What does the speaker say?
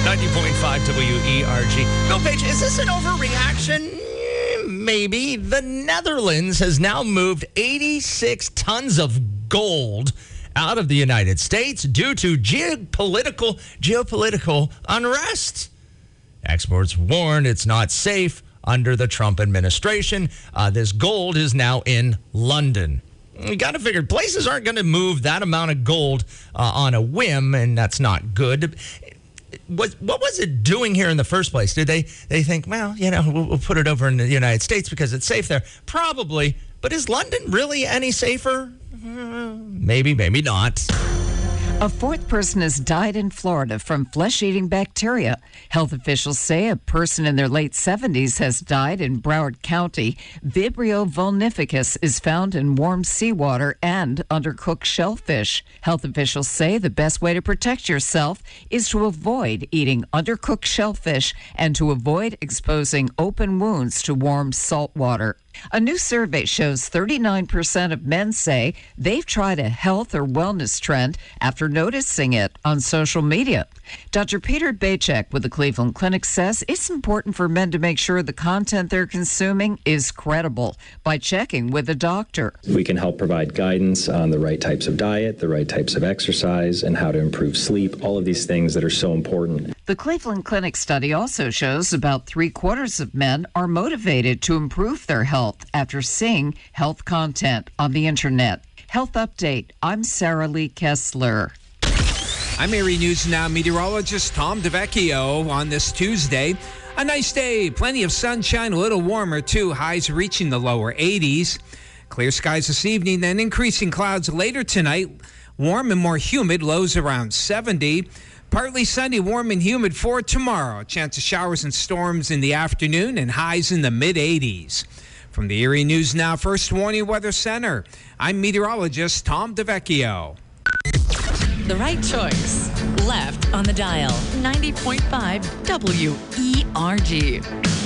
90.5 WERG. Bill Page, is this an overreaction? Maybe. The Netherlands has now moved 86 tons of gold out of the United States due to geopolitical unrest. Experts warn it's not safe under the Trump administration. This gold is now in London. You got to figure places aren't going to move that amount of gold on a whim, and that's not good. What was it doing here in the first place? Did they think, well, we'll put it over in the United States because it's safe there? Probably. But is London really any safer? Maybe, maybe not. A fourth person has died in Florida from flesh-eating bacteria. Health officials say a person in their late 70s has died in Broward County. Vibrio vulnificus is found in warm seawater and undercooked shellfish. Health officials say the best way to protect yourself is to avoid eating undercooked shellfish and to avoid exposing open wounds to warm salt water. A new survey shows 39% of men say they've tried a health or wellness trend after noticing it on social media. Dr. Peter Bacek with the Cleveland Clinic says it's important for men to make sure the content they're consuming is credible by checking with a doctor. We can help provide guidance on the right types of diet, the right types of exercise, and how to improve sleep, all of these things that are so important. The Cleveland Clinic study also shows about 3/4 of men are motivated to improve their health after seeing health content on the internet. Health Update, I'm Sarah Lee Kessler. I'm Erie News Now meteorologist Tom DeVecchio on this Tuesday. A nice day, plenty of sunshine, a little warmer too, highs reaching the lower 80s. Clear skies this evening, then increasing clouds later tonight. Warm and more humid, lows around 70. Partly sunny, warm and humid for tomorrow. A chance of showers and storms in the afternoon and highs in the mid-80s. From the Erie News Now First Warning Weather Center, I'm meteorologist Tom DeVecchio. The right choice. Left on the dial. 90.5 WERG.